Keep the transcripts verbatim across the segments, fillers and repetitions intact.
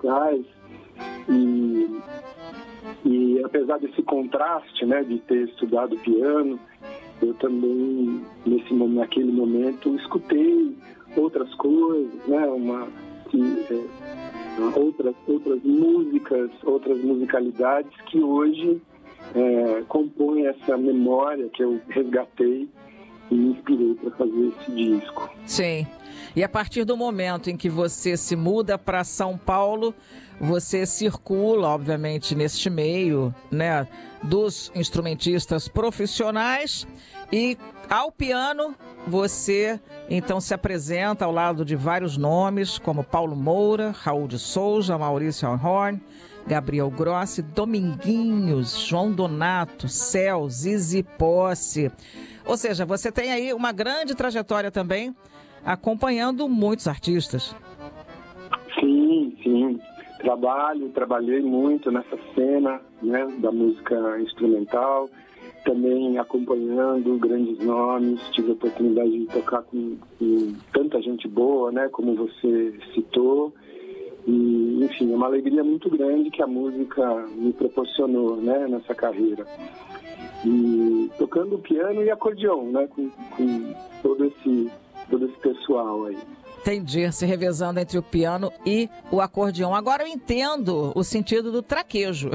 musicais. E, e apesar desse contraste, né, de ter estudado piano, eu também, nesse, naquele momento, escutei outras coisas, né, uma, que, é, outras, outras músicas, outras musicalidades que hoje é, compõem essa memória que eu resgatei e me inspirei para fazer esse disco. Sim. E a partir do momento em que você se muda para São Paulo, você circula, obviamente, neste meio, né, dos instrumentistas profissionais e ao piano você, então, se apresenta ao lado de vários nomes, como Paulo Moura, Raul de Souza, Maurício Horn, Gabriel Grossi, Dominguinhos, João Donato, Céu, Zizi Posse. Ou seja, você tem aí uma grande trajetória também, acompanhando muitos artistas. Sim, sim. Trabalho, trabalhei muito nessa cena, né, da música instrumental, também acompanhando grandes nomes, tive a oportunidade de tocar com, com tanta gente boa, né, como você citou, e, enfim, é uma alegria muito grande que a música me proporcionou, né, nessa carreira. E tocando piano e acordeão, né, com, com todo esse, todo esse pessoal aí. Entendi, se revezando entre o piano e o acordeão. Agora eu entendo o sentido do traquejo.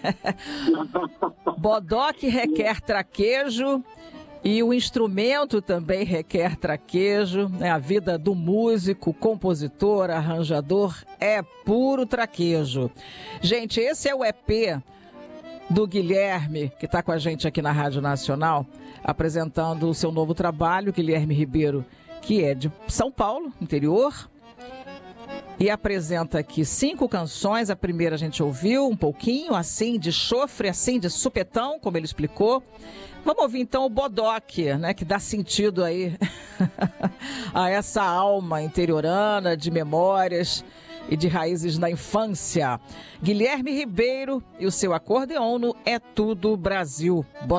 Bodoque requer traquejo e o instrumento também requer traquejo. Né? A vida do músico, compositor, arranjador é puro traquejo. Gente, esse é o E P do Guilherme, que está com a gente aqui na Rádio Nacional, apresentando o seu novo trabalho, Guilherme Ribeiro, que é de São Paulo, interior, e apresenta aqui cinco canções. A primeira a gente ouviu um pouquinho, assim, de chofre, assim, de supetão, como ele explicou. Vamos ouvir então o Bodoque, né, que dá sentido aí a essa alma interiorana de memórias e de raízes na infância. Guilherme Ribeiro e o seu acordeon no É Tudo Brasil. Bodoque.